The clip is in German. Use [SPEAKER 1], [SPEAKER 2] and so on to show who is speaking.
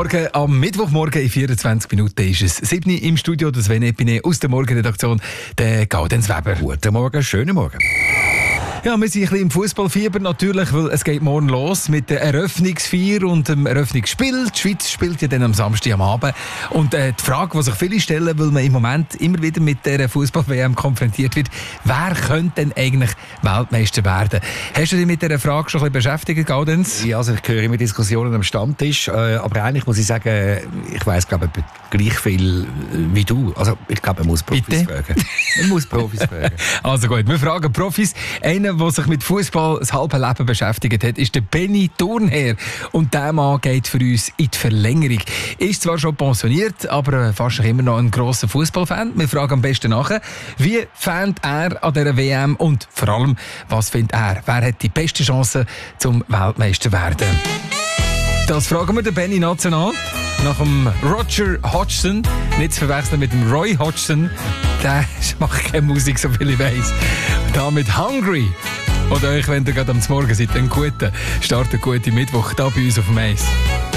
[SPEAKER 1] Morgen. Am Mittwochmorgen in 24 Minuten ist es 7 Uhr im Studio. Das Sven Epine aus der Morgenredaktion, der Gaudenz Weber.
[SPEAKER 2] Guten Morgen, schönen Morgen.
[SPEAKER 1] Ja, wir sind ein bisschen im Fußballfieber natürlich, weil es geht morgen los mit der Eröffnungsfeier und dem Eröffnungsspiel. Die Schweiz spielt ja dann am Samstag am Abend. Und die Frage, die sich viele stellen, weil man im Moment immer wieder mit der Fußball-WM konfrontiert wird, wer könnte denn eigentlich Weltmeister werden? Hast du dich mit dieser Frage schon ein bisschen beschäftigt, Gaudenz?
[SPEAKER 2] Ja, also ich höre immer Diskussionen am Stammtisch, aber eigentlich muss ich sagen, ich weiss, glaube ich, gleich viel wie du. Also ich glaube, man muss Profis fragen. Man muss Profis fragen.
[SPEAKER 1] Also gut, wir fragen Profis. Einer, der sich mit Fußball das halbe Leben beschäftigt hat, ist der Benny Thurnherr. Und der Mann geht für uns in die Verlängerung. Ist zwar schon pensioniert, aber fast immer noch ein grosser Fußballfan. Wir fragen am besten nachher, wie fand er an dieser WM und vor allem, was findet er? Wer hat die beste Chance zum Weltmeister werden? Das fragen wir den Benny national. Nach dem Roger Hodgson, nicht zu verwechseln mit dem Roy Hodgson, der macht keine Musik, so viel ich weiss. Da mit Hungry. Oder euch, wenn ihr gerade am Morgen seid, einen guten Start, einen guten Mittwoch, da bei uns auf dem Eis.